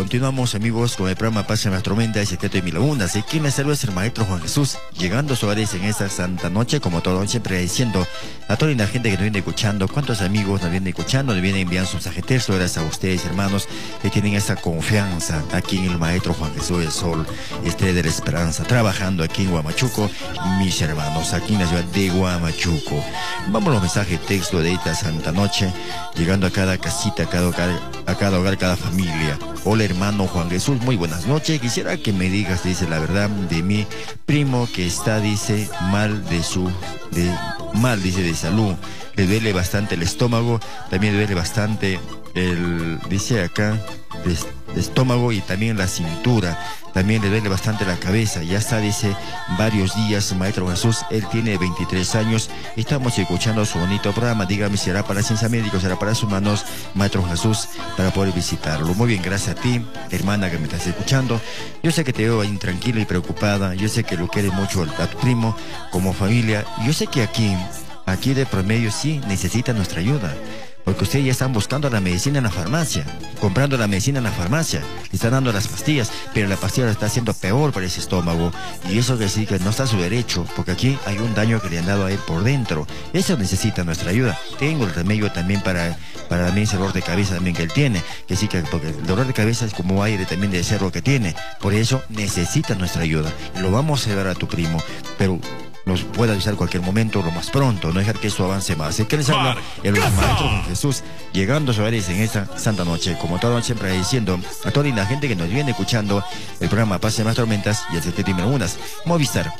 continuamos, amigos, con el programa Paz en las Tormentas y Secreto de Mil Lagunas. Y quien les saluda es el Maestro Juan Jesús, llegando a sus hogares en esta santa noche, como todo, siempre diciendo a toda la gente que nos viene escuchando, cuántos amigos nos vienen escuchando, nos vienen enviando sus mensajes, gracias a ustedes, hermanos, que tienen esa confianza aquí en el Maestro Juan Jesús del Sol, Estrella de la Esperanza, trabajando aquí en Huamachuco, mis hermanos, aquí en la ciudad de Huamachuco. Vamos a los mensajes de texto de esta santa noche, llegando a cada casita, a cada hogar, cada familia. Hola, hermano Juan Jesús, muy buenas noches. Quisiera que me digas, dice, la verdad de mi primo que está, dice, mal de salud. Le duele bastante el estómago, también le duele bastante dice acá, el estómago y también la cintura. También le duele bastante la cabeza. Ya está, dice, varios días, Maestro Jesús. Él tiene 23 años. Estamos escuchando su bonito programa. Dígame si será para ciencia médica, será para sus manos, Maestro Jesús, para poder visitarlo. Muy bien, gracias a ti, hermana, que me estás escuchando. Yo sé que te veo intranquila y preocupada. Yo sé que lo quieres mucho a tu primo como familia. Yo sé que aquí de promedio sí necesita nuestra ayuda. Porque ustedes ya están buscando la medicina en la farmacia, comprando la medicina en la farmacia, le están dando las pastillas, pero la pastilla la está haciendo peor para ese estómago. Y eso que sí, que no está a su derecho, porque aquí hay un daño que le han dado a él por dentro. Eso necesita nuestra ayuda. Tengo el remedio también para también ese dolor de cabeza también que él tiene, que sí, que porque el dolor de cabeza es como aire también de cerro que tiene. Por eso necesita nuestra ayuda. Lo vamos a dar a tu primo, pero nos puede avisar cualquier momento, lo más pronto, no dejar que esto avance más. Así que les habla el Maestro Juan Jesús, llegando a sus hogares en esta santa noche, como toda noche, siempre diciendo a toda la gente que nos viene escuchando el programa Paz en las Tormentas y el Secreto de Mil Lagunas, Movistar.